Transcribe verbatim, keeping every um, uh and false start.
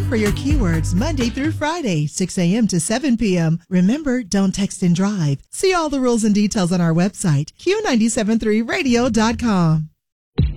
for your keywords Monday through Friday, six a.m. to seven p.m. Remember, don't text and drive. See all the rules and details on our website, Q nine seven three radio dot com.